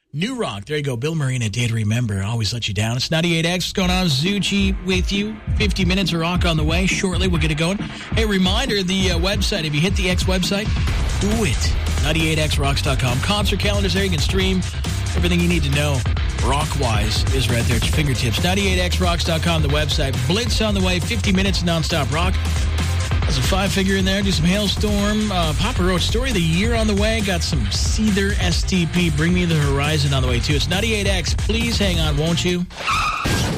New Rock. There you go. Bill Murray and A Day to Remember. Always let you down. It's 98X. What's going on? Zucci with you. 50 minutes of rock on the way. Shortly, we'll get it going. Hey, reminder, the website. If you hit the X website, do it. 98xrocks.com. Concert calendars there. You can stream everything you need to know. Rock-wise is right there at your fingertips. 98xrocks.com, the website. Blitz on the way. 50 minutes of nonstop rock. There's a 5-figure in there. Do some Hailstorm. Papa Roach Story of the Year on the way. Got some Seether STP. Bring Me the Horizon on the way, too. It's 98X. Please hang on, won't you?